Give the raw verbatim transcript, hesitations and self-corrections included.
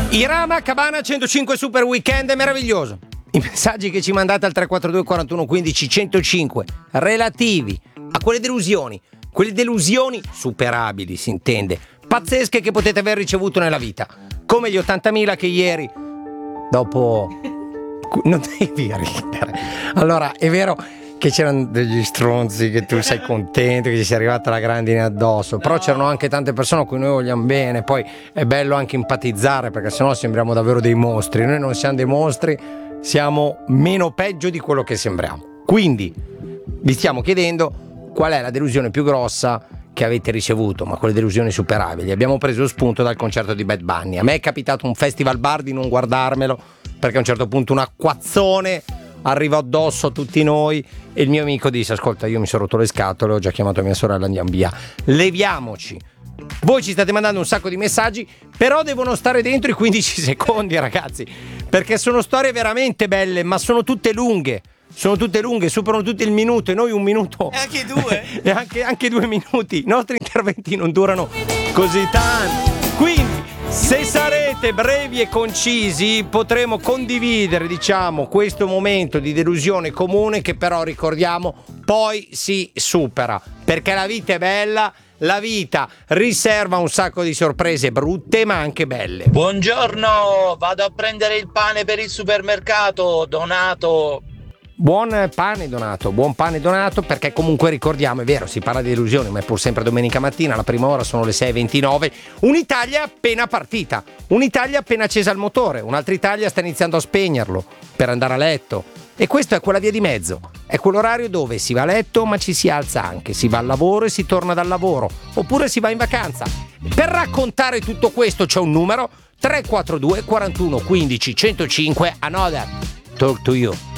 Irama Cabana centocinque Super Weekend è meraviglioso. I messaggi che ci mandate al tre quattro due quarantuno quindici centocinque relativi a quelle delusioni, quelle delusioni superabili, si intende, pazzesche che potete aver ricevuto nella vita, come gli ottantamila che ieri, dopo... non devi ridere. Allora, è vero che c'erano degli stronzi che tu sei contento che ci sia arrivata la grandine addosso, però c'erano anche tante persone a cui noi vogliamo bene. Poi è bello anche empatizzare, perché sennò sembriamo davvero dei mostri. Noi non siamo dei mostri, siamo meno peggio di quello che sembriamo. Quindi vi stiamo chiedendo qual è la delusione più grossa che avete ricevuto, ma quelle delusioni superabili. Abbiamo preso spunto dal concerto di Bad Bunny. A me è capitato un festival bar di non guardarmelo, perché a un certo punto un acquazzone arriva addosso a tutti noi e il mio amico disse: ascolta, io mi sono rotto le scatole, ho già chiamato mia sorella, andiamo via, leviamoci. Voi ci state mandando un sacco di messaggi, però devono stare dentro i quindici secondi, ragazzi, perché sono storie veramente belle, ma sono tutte lunghe. Sono tutte lunghe, superano tutti il minuto, e noi un minuto e anche due e anche, anche due minuti. I nostri interventi non durano così tanto, quindi se sarete brevi e concisi potremo condividere, diciamo, questo momento di delusione comune, che però, ricordiamo, poi si supera, perché la vita è bella, la vita riserva un sacco di sorprese brutte ma anche belle. Buongiorno, vado a prendere il pane per il supermercato, Donato. Buon pane Donato, buon pane Donato, perché comunque ricordiamo, è vero, si parla di delusione, ma è pur sempre domenica mattina, la prima ora sono le sei e ventinove, un'Italia appena partita, un'Italia appena accesa il motore, un'altra Italia sta iniziando a spegnerlo per andare a letto, e questa è quella via di mezzo, è quell'orario dove si va a letto ma ci si alza anche, si va al lavoro e si torna dal lavoro, oppure si va in vacanza. Per raccontare tutto questo c'è un numero: tre quattro due quarantuno quindici centocinque. Another Talk to You.